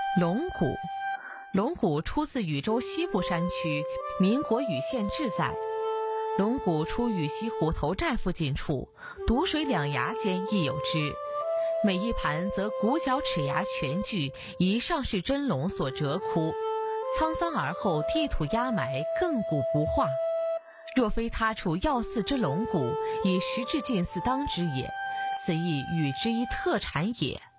龙骨，龙骨出自禹州西部山区，民国禹县志载。龙骨出禹西湖头寨附近处，毒水两崖间亦有之。每一盘则骨角齿牙全具，以上是真龙所折窟，沧桑而后地土压埋，亘古不化。若非他处要祀之龙骨，以时至近似当之也，此亦禹之一特产也。